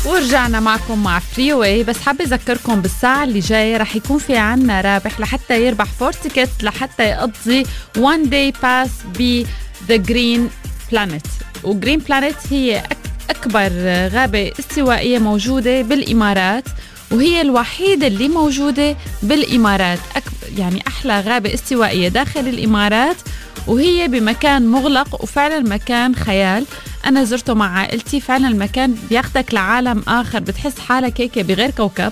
ورجعنا معكم مع فري واي. بس حابة أذكركم بالساعة اللي جاي رح يكون في عنا رابح لحتى يربح 4 تيكت لحتى يقضي 1 day pass ب The Green Planet. وجرين بلانيت هي أكبر غابة استوائية موجودة بالإمارات، وهي الوحيدة اللي موجودة بالإمارات، يعني أحلى غابة استوائية داخل الإمارات، وهي بمكان مغلق وفعلا مكان خيال. أنا زرته مع عائلتي، فعلا المكان بياخدك لعالم آخر، بتحس حالك هيك بغير كوكب.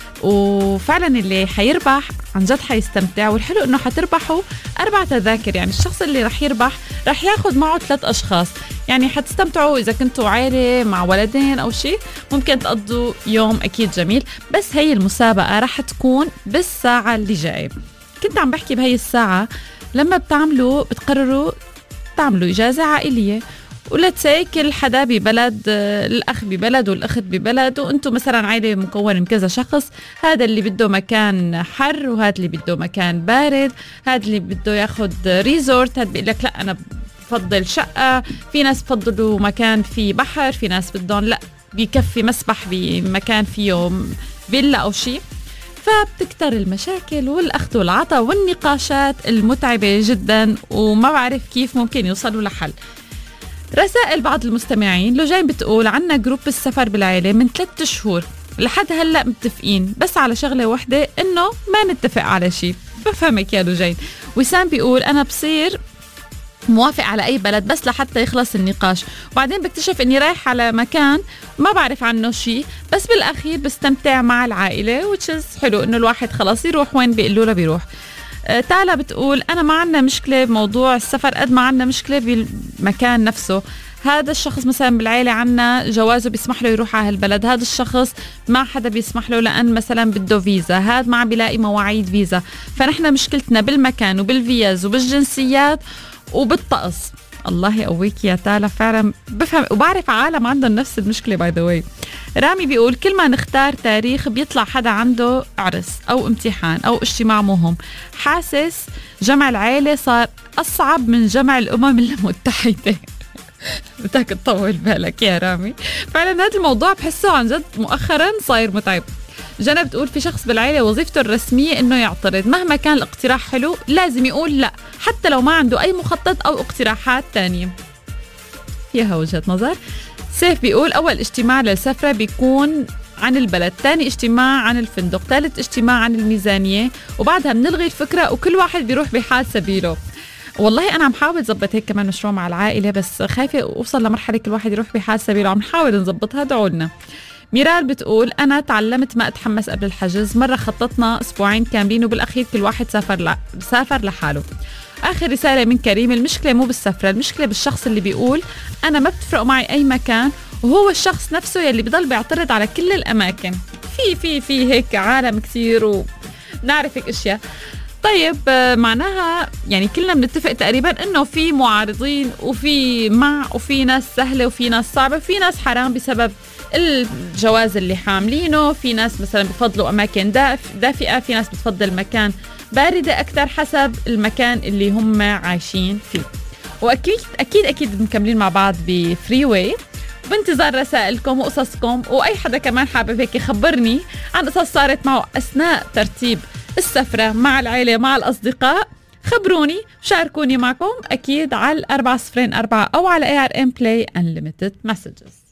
وفعلا اللي حيربح عن جد حيستمتع، والحلو انه حتربحوا 4 تذاكر. يعني الشخص اللي رح يربح رح ياخد معه 3 أشخاص، يعني حتستمتعوا إذا كنتوا عائلة مع ولدين أو شيء، ممكن تقضوا يوم أكيد جميل. بس هي المسابقة رح تكون بالساعة اللي جاي. كنت عم بحكي بهي الساعة لما بتقرروا تعملوا إجازة عائلية، ولتسي كل حدا ببلد، الأخ ببلد والأخت ببلد، وأنتم مثلا عائلة مكونة من كذا شخص، هذا اللي بده مكان حر، وهذا اللي بده مكان بارد، هذا اللي بده ياخد ريزورت، هذا بيقول لك لا أنا بفضل شقة، في ناس بفضلوا مكان فيه بحر، في ناس بدهم لا بيكفي مسبح بمكان فيه فيلا أو شيء. فبتكتر المشاكل والأخذ والعطاء والنقاشات المتعبة جدا، وما بعرف كيف ممكن يوصلوا لحل. رسائل بعض المستمعين لجين بتقول عنا جروب السفر بالعيلة من 3 شهور لحد هلأ متفقين بس على شغلة واحدة، إنه ما نتفق على شيء. بفهمك يا لجين. وسام بيقول أنا بصير موافق على أي بلد بس لحتى يخلص النقاش، وبعدين بكتشف إني رايح على مكان ما بعرف عنه شيء، بس بالأخير بستمتع مع العائلة، وتشز حلو إنه الواحد خلاص يروح وين بيقولوا له بيروح. تالا بتقول أنا ما عنا مشكلة بموضوع السفر قد ما عنا مشكلة بالمكان نفسه. هذا الشخص مثلا بالعيلة عنا جوازه بيسمح له يروح على هالبلد، هذا الشخص ما حدا بيسمح له لأن مثلا بده فيزا، هذا ما بيلاقي مواعيد فيزا. فنحن مشكلتنا بالمكان وبالفيز وبالجنسيات وبالطقس. الله يقويك يا تالا، فعلا بفهم وبعرف عالم عندهم نفس المشكلة باي ذا واي. رامي بيقول كل ما نختار تاريخ بيطلع حدا عنده عرس أو امتحان أو اجتماع مهم، حاسس جمع العيلة صار أصعب من جمع الأمم المتحدة. بدك تطول بالك يا رامي، فعلا هذا الموضوع بحسه عن جد مؤخرا صاير متعب. جنى بتقول في شخص بالعيلة وظيفته الرسمية انه يعترض، مهما كان الاقتراح حلو لازم يقول لا حتى لو ما عنده اي مخطط او اقتراحات تانية. فيها وجهة نظر. سيف بيقول اول اجتماع للسفرة بيكون عن البلد، تاني اجتماع عن الفندق، ثالث اجتماع عن الميزانية، وبعدها بنلغي الفكرة وكل واحد بيروح بحال سبيله. والله أنا عم حاول أضبط هيك كمان مشروع مع العائلة، بس خايفة أوصل لمرحلة كل واحد يروح بحال سبيله، عم نحاول نضبطها، دعوا لنا. ميرال بتقول أنا تعلمت ما أتحمس قبل الحجز، مرة خططنا أسبوعين كاملين وبالأخير كل واحد سافر لحاله. آخر رسالة من كريم، المشكلة مو بالسفرة، المشكلة بالشخص اللي بيقول أنا ما بتفرق معي أي مكان، وهو الشخص نفسه يلي بيضل بيعترض على كل الأماكن. في هيك عالم كتير ونعرف هيك أشياء. طيب معناها يعني كلنا بنتفق تقريبا انه في معارضين وفي ناس سهلة وفي ناس صعبة، وفي ناس حرام بسبب الجواز اللي حاملينه، في ناس مثلا بفضلوا اماكن دافئة، في ناس بتفضل مكان باردة اكثر حسب المكان اللي هم عايشين فيه. واكيد اكيد اكيد مكملين مع بعض بفري واي، بانتظار رسائلكم وقصصكم، واي حدا كمان حابب هيك يخبرني عن قصص صارت معه اثناء ترتيب السفرة مع العائلة مع الأصدقاء، خبروني شاركوني معكم أكيد على 404 أو على ARM Play Unlimited Messages.